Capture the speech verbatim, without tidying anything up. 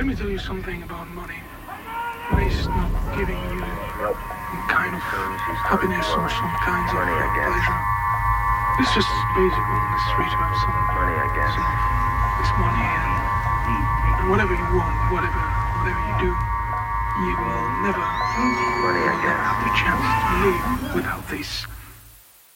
Let me tell you something about money. Money's not giving you some kind of happiness or some kinds of pleasure. It's just basic on the street to have some, Money, I guess. some of this money and, and whatever you want, whatever whatever you do, you will never, Money, I never guess. have the chance to live without this.